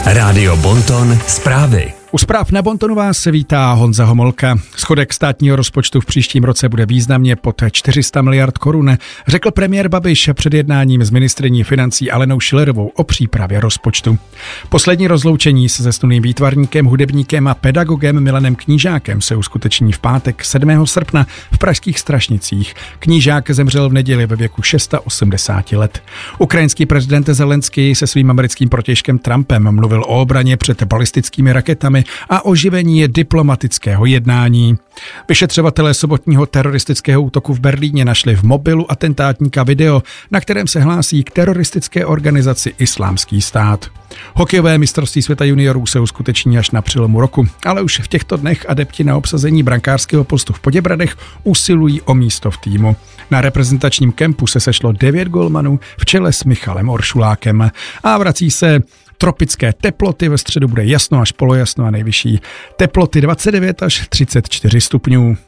Rádio Bonton zprávy. U zpráv na Bontonu vás se vítá Honza Homolka. Schodek státního rozpočtu v příštím roce bude významně pod 400 miliard korun, řekl premiér Babiš před jednáním s ministryní financí Alenou Schillerovou o přípravě rozpočtu. Poslední rozloučení se zesnulým výtvarníkem, hudebníkem a pedagogem Milanem Knížákem se uskuteční v pátek 7. srpna v pražských Strašnicích. Knížák zemřel v neděli ve věku 86 let. Ukrajinský prezident Zelenský se svým americkým protějškem Trumpem mluvil o obraně před balistickými raketami a oživení diplomatického jednání. Vyšetřovatelé sobotního teroristického útoku v Berlíně našli v mobilu atentátníka video, na kterém se hlásí k teroristické organizaci Islámský stát. Hokejové mistrovství světa juniorů se uskuteční až na přelomu roku, ale už v těchto dnech adepti na obsazení brankářského postu v Poděbradech usilují o místo v týmu. Na reprezentačním kempu se sešlo 9 golmanů v čele s Michalem Oršulákem a vrací se tropické teploty, ve středu bude jasno až polojasno a nejvyšší teploty 29 až 34 stupňů.